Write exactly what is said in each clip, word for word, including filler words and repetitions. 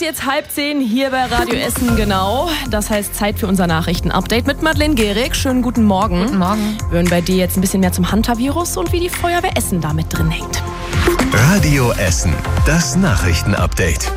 jetzt halb zehn hier bei Radio Essen, genau. Das heißt Zeit für unser Nachrichten-Update mit Madeleine Gehrig. Schönen guten Morgen. Guten Morgen. Wir hören bei dir jetzt ein bisschen mehr zum Hunter-Virus und wie die Feuerwehr Essen damit drin hängt. Radio Essen, das Nachrichten-Update.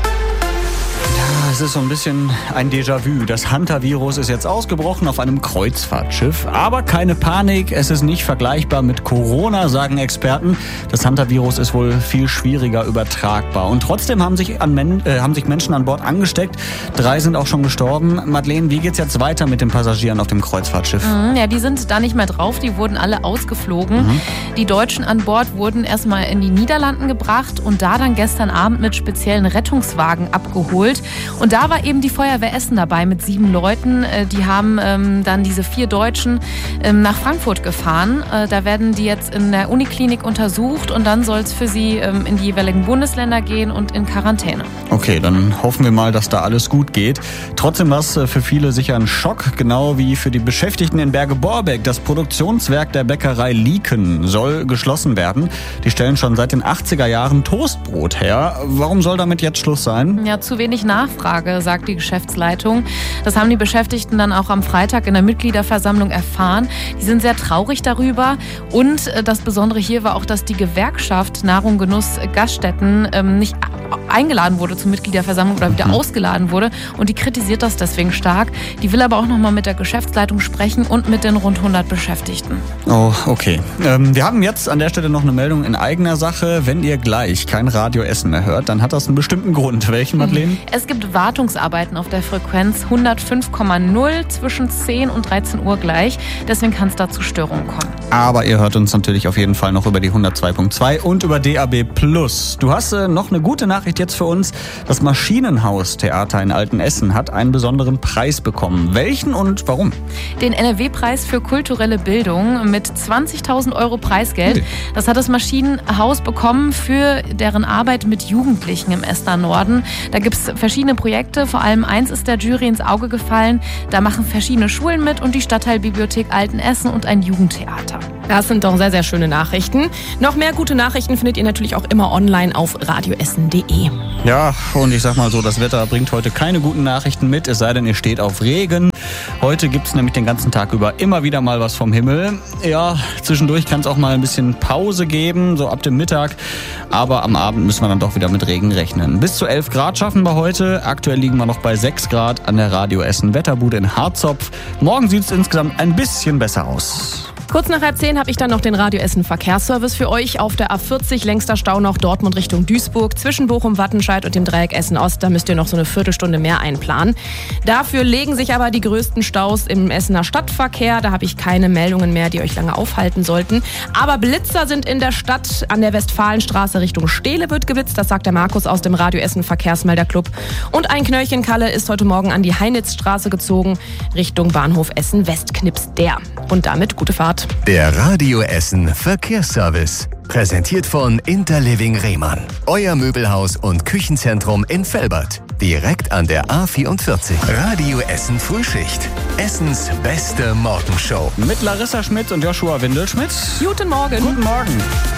Ja, es ist so ein bisschen ein Déjà-vu. Das Hunter-Virus ist jetzt ausgebrochen auf einem Kreuzfahrtschiff. Aber keine Panik, es ist nicht vergleichbar mit Corona, sagen Experten. Das Hunter-Virus ist wohl viel schwieriger übertragbar. Und trotzdem haben sich, an Men- äh, haben sich Menschen an Bord angesteckt. Drei sind auch schon gestorben. Madeleine, wie geht's jetzt weiter mit den Passagieren auf dem Kreuzfahrtschiff? Mhm, ja, die sind da nicht mehr drauf. Die wurden alle ausgeflogen. Mhm. Die Deutschen an Bord wurden erstmal in die Niederlanden gebracht und da dann gestern Abend mit speziellen Rettungswagen abgeholt. Und da war eben die Feuerwehr Essen dabei mit sieben Leuten. Die haben ähm, dann diese vier Deutschen ähm, nach Frankfurt gefahren. Äh, da werden die jetzt in der Uniklinik untersucht und dann soll es für sie ähm, in die jeweiligen Bundesländer gehen und in Quarantäne. Okay, dann hoffen wir mal, dass da alles gut geht. Trotzdem war es für viele sicher ein Schock, genau wie für die Beschäftigten in Berge-Borbeck. Das Produktionswerk der Bäckerei Lieken soll geschlossen werden. Die stellen schon seit den achtziger Jahren Toastbrot her. Warum soll damit jetzt Schluss sein? Ja, zu wenig Nachfrage, sagt die Geschäftsleitung. Das haben die Beschäftigten dann auch am Freitag in der Mitgliederversammlung erfahren. Die sind sehr traurig darüber. Und das Besondere hier war auch, dass die Gewerkschaft Nahrung, Genuss, Gaststätten ähm, nicht eingeladen wurde zur Mitgliederversammlung oder wieder ausgeladen wurde. Und die kritisiert das deswegen stark. Die will aber auch noch mal mit der Geschäftsleitung sprechen und mit den rund hundert Beschäftigten. Oh, okay. Ähm, wir haben jetzt an der Stelle noch eine Meldung in eigener Sache. Wenn ihr gleich kein Radio Essen mehr hört, dann hat das einen bestimmten Grund. Welchen, Madeleine? Es gibt Wartungsarbeiten auf der Frequenz hundertfünf Komma null zwischen zehn und dreizehn Uhr gleich. Deswegen kann es da zu Störungen kommen. Aber ihr hört uns natürlich auf jeden Fall noch über die hundertzwei Komma zwei und über D A B plus. Du hast äh, noch eine gute Nachricht jetzt für uns. Das Maschinenhaus-Theater in Altenessen hat einen besonderen Preis bekommen. Welchen und warum? Den N R W-Preis für kulturelle Bildung mit zwanzigtausend Euro Preisgeld. Okay. Das hat das Maschinenhaus bekommen für deren Arbeit mit Jugendlichen im Essener Norden. Da gibt es verschiedene Projekte. Vor allem eins ist der Jury ins Auge gefallen. Da machen verschiedene Schulen mit und die Stadtteilbibliothek Altenessen und ein Jugendtheater. Das sind doch sehr, sehr schöne Nachrichten. Noch mehr gute Nachrichten findet ihr natürlich auch immer online auf radioessen punkt de. Ja, und ich sag mal so, das Wetter bringt heute keine guten Nachrichten mit, es sei denn, ihr steht auf Regen. Heute gibt's nämlich den ganzen Tag über immer wieder mal was vom Himmel. Ja, zwischendurch kann es auch mal ein bisschen Pause geben, so ab dem Mittag. Aber am Abend müssen wir dann doch wieder mit Regen rechnen. Bis zu elf Grad schaffen wir heute. Aktuell liegen wir noch bei sechs Grad an der Radio Essen Wetterbude in Harzopf. Morgen sieht's insgesamt ein bisschen besser aus. Kurz nach halb zehn habe ich dann noch den Radio Essen Verkehrsservice für euch. Auf der A vierzig längster Stau noch Dortmund Richtung Duisburg. Zwischen Bochum, Wattenscheid und dem Dreieck Essen Ost. Da müsst ihr noch so eine Viertelstunde mehr einplanen. Dafür legen sich aber die größten Staus im Essener Stadtverkehr. Da habe ich keine Meldungen mehr, die euch lange aufhalten sollten. Aber Blitzer sind in der Stadt. An der Westfalenstraße Richtung Steele wird geblitzt. Das sagt der Markus aus dem Radio Essen Verkehrsmelderclub. Und ein Knöllchen Kalle ist heute Morgen an die Heinitzstraße gezogen. Richtung Bahnhof Essen West knipst der. Und damit gute Fahrt. Der Radio Essen Verkehrsservice. Präsentiert von Interliving Rehmann. Euer Möbelhaus und Küchenzentrum in Velbert. Direkt an der A vierundvierzig. Radio Essen Frühschicht. Essens beste Morgenshow. Mit Larissa Schmitz und Joshua Windelschmidt. Guten Morgen. Guten Morgen.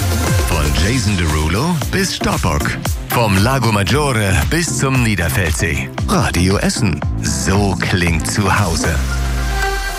Von Jason Derulo bis Stoppock. Vom Lago Maggiore bis zum Niederfeldsee. Radio Essen. So klingt zu Hause.